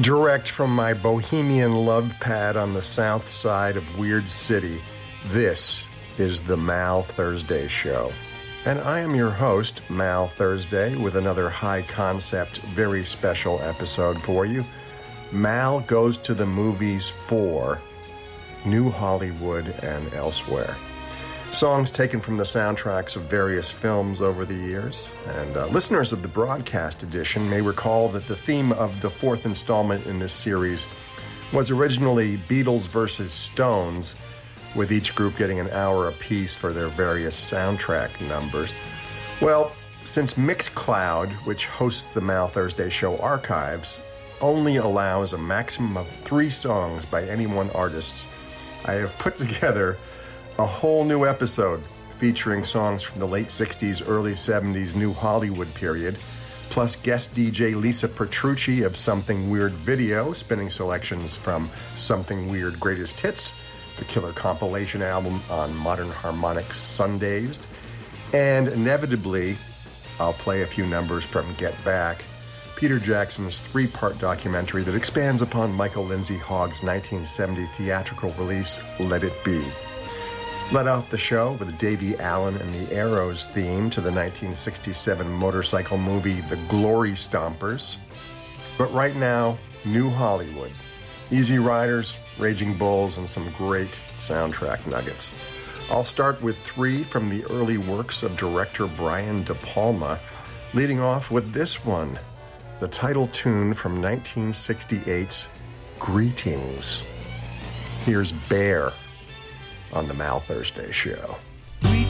Direct from my bohemian love pad on the south side of Weird City, this is the Mal Thursday Show. And I am your host, Mal Thursday, with another high-concept, very special episode for you. Mal goes to the movies for New Hollywood and elsewhere. Songs taken from the soundtracks of various films over the years, and listeners of the broadcast edition may recall that the theme of the fourth installment in this series was originally Beatles versus Stones, with each group getting an hour apiece for their various soundtrack numbers. Well, since Mixcloud, which hosts the Mal Thursday Show archives, only allows a maximum of 3 songs by any one artist, I have put together a whole new episode featuring songs from the late 60s, early 70s New Hollywood period, plus guest DJ Lisa Petrucci of Something Weird Video, spinning selections from Something Weird Greatest Hits, the killer compilation album on Modern Harmonics Sundazed, and inevitably, I'll play a few numbers from Get Back, Peter Jackson's 3-part documentary that expands upon Michael Lindsay Hogg's 1970 theatrical release, Let It Be. Let out the show with Davey Allen and the Arrows theme to the 1967 motorcycle movie The Glory Stompers. But right now, New Hollywood. Easy Riders, Raging Bulls, and some great soundtrack nuggets. I'll start with 3 from the early works of director Brian De Palma, leading off with this one, the title tune from 1968's Greetings. Here's Bear on the Mal Thursday Show.